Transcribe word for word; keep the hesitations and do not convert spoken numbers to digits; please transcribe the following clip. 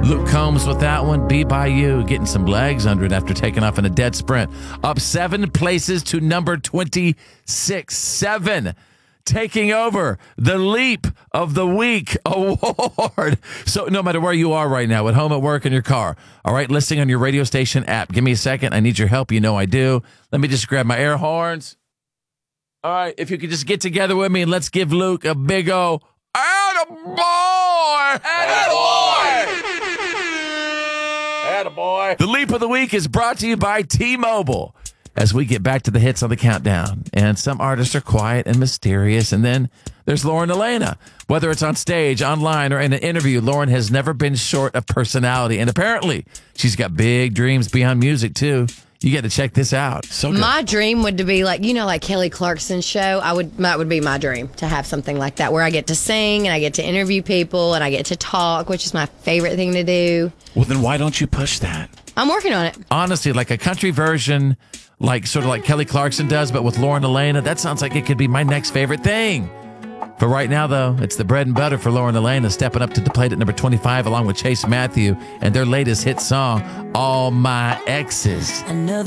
Luke Combs with that one. Be By You, getting some legs under it after taking off in a dead sprint. Up seven places to number twenty-six. Seven. Taking over the Leap of the Week award. So no matter where you are right now, at home, at work, in your car, all right, listening on your radio station app, give me a second. I need your help. You know I do. Let me just grab my air horns. All right, if you could just get together with me and let's give Luke a big O. Attaboy! Attaboy! Attaboy! The Leap of the Week is brought to you by T-Mobile. As we get back to the hits on the countdown, and some artists are quiet and mysterious, and then there's Lauren Alaina. Whether it's on stage, online, or in an interview, Lauren has never been short of personality, and apparently she's got big dreams beyond music, too. You got to check this out. So good. My dream would to be like, you know, like Kelly Clarkson's show. I would, that would be my dream, to have something like that where I get to sing and I get to interview people and I get to talk, which is my favorite thing to do. Well, then why don't you push that? I'm working on it. Honestly, like a country version, like sort of like Kelly Clarkson does, but with Lauren Alaina, that sounds like it could be my next favorite thing. For right now, though, it's the bread and butter for Lauren Alaina, stepping up to the plate at number twenty-five, along with Chase Matthew and their latest hit song, All My Exes.